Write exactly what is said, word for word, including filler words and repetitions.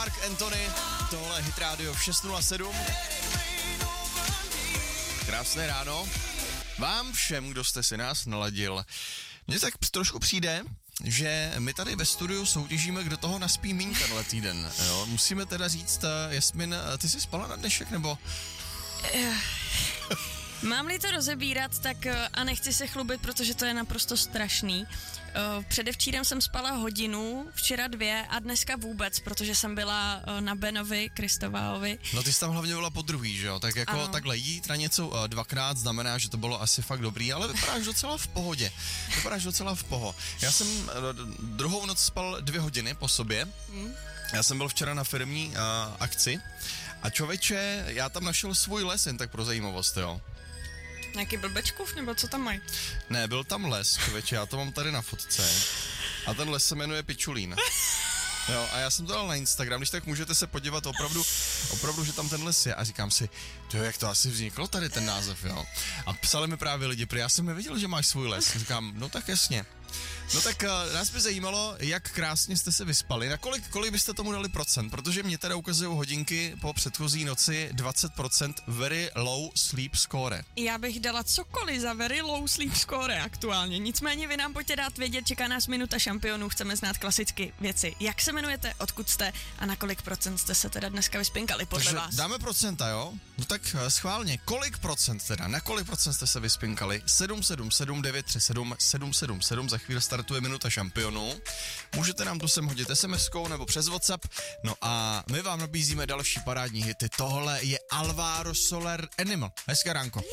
Mark Anthony, tohle je Hit Radio v šest nula sedm. Krásné ráno. Vám všem, kdo jste si nás naladil. Mně tak trošku přijde, že my tady ve studiu soutěžíme, kdo toho naspí míň tenhle týden. Jo? Musíme teda říct, Jasmin, ty jsi spala na dnešek, nebo? Mám-li to rozebírat, tak a nechci se chlubit, protože to je naprosto strašný. Předevčírem jsem spala hodinu, včera dvě a dneska vůbec, protože jsem byla na Benovi, Kristoválovi. No ty jsi tam hlavně byla po druhý, že jo? Tak jako ano. Takhle jít na něco dvakrát znamená, že to bylo asi fakt dobrý, ale vypadáš docela v pohodě. Vypadáš docela v poho. Já jsem druhou noc spal dvě hodiny po sobě. Hmm. Já jsem byl včera na firmní uh, akci a člověče, já tam našel svůj les, jen tak pro zajímavost, jo. Nějaký blbečkův, nebo co tam mají? Ne, byl tam les, člověče, já to mám tady na fotce. A ten les se jmenuje Pičulín. Jo, a já jsem to dal na Instagram, když tak můžete se podívat opravdu, opravdu, že tam ten les je. A říkám si, to jak to asi vzniklo tady ten název, jo. A psali mi právě lidi, protože já jsem nevěděl, že máš svůj les. Říkám, no tak jasně. No tak uh, nás by zajímalo, jak krásně jste se vyspali, na kolik, kolik byste tomu dali procent, protože mě teda ukazují hodinky po předchozí noci dvacet procent very low sleep score. Já bych dala cokoliv za very low sleep score aktuálně, nicméně vy nám pojďte dát vědět, čeká nás minuta šampionů, chceme znát klasicky věci. Jak se jmenujete, odkud jste a na kolik procent jste se teda dneska vyspinkali podle Takže vás? Dáme procenta, jo? No tak schválně, kolik procent teda, na kolik procent jste se vyspinkali? sedm sedm sedm devět tři sedm sedm sedm sedm, za chvíli startuje minuta šampionů. Můžete nám tu sem hodit es em eskou nebo přes WhatsApp. No a my vám nabízíme další parádní hity. Tohle je Alvaro Soler Animal. Hezké ránko.